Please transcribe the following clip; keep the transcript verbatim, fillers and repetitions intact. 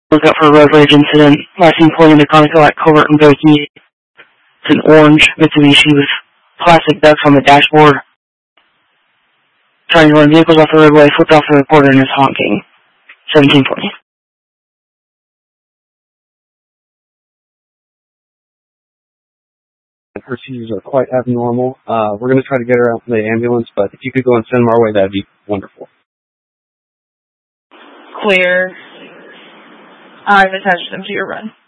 Look out for a road rage incident. Last seen pulling into Conoco at Covert and Bokie. It's an orange Mitsubishi with plastic ducts on the dashboard. Trying to run vehicles off the roadway, flipped off the recorder and is honking. seventeen twenty. Her seizures are quite abnormal. Uh, we're going to try to get her out to the ambulance, but if you could go and send them our way, that'd be wonderful. Clear. I've attached them to your run.